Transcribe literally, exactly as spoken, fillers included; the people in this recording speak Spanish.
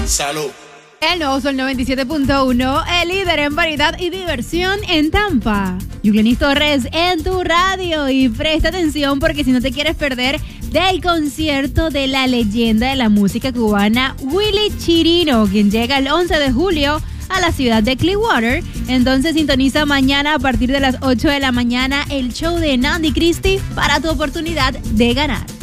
Salud. El nuevo Sol noventa y siete punto uno, el líder en variedad y diversión en Tampa. Yulenis Torres en tu radio, y presta atención porque si no te quieres perder del concierto de la leyenda de la música cubana Willy Chirino, quien llega el once de julio a la ciudad de Clearwater. Entonces sintoniza mañana a partir de las ocho de la mañana el show de Nandi Christie para tu oportunidad de ganar.